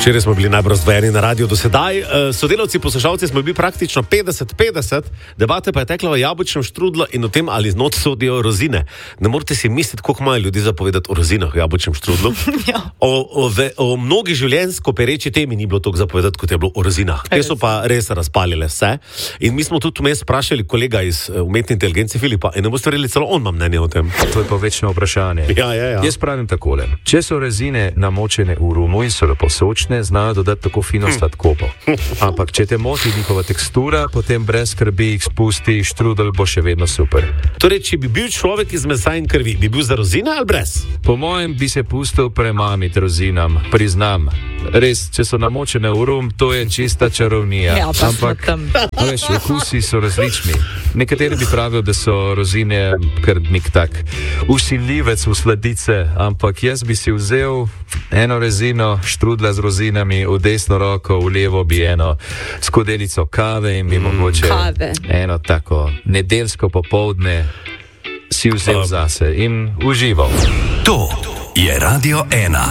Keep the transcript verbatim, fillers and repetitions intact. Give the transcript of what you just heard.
Včeraj smo bili najbolj razdvojeni na radiju do sedaj. Sodelavci, poslušalci smo bili praktično petdeset petdeset, debate pa je tekla o jabolčnem štrudlu in o tem, ali znot sodijo rozine. Ne morete si misliti, koliko imajo ljudi zapovedati o rozinah, o jabolčnem štrudlu. Ja. O, o, ve, o mnogi življenjsko pereči temi ni bilo toliko zapovedati, kot je bilo o rozinah. Te so pa res razpalile vse. In mi smo tudi vmes sprašali kolega iz umetne inteligence Filipa in ne boste verjeli, celo on ima mnenje o tem. To je pa večno vprašanje. Ja, ja, ja. Jaz pravim takole. Če so rezine namočene v rumu in so lepo sočne, znajo dodati tako fino sladkobo. Ampak če te moti njihova tekstura, potem brez skrbi jih spusti, štrudel bo še vedno super. Torej, če bi bil človek iz mesa in krvi, bi bil za rozine ali brez? Po mojem bi se pustil premamiti rozinam, priznam. Res, če so namočene v rum, to je čista čarovnija. Ja, pa ampak, tam. veš, okusi so različni. Nekateri bi pravili, da so rozine kar nek tak usiljivec v sladice, ampak jaz bi si vzel eno rezino štrudla z rozinami v desno roko, v levo bi eno skodelico kave in bi mm, mogoče kave. Eno tako nedeljsko popoldne si vzel um. zase in užival. To je Radio ena.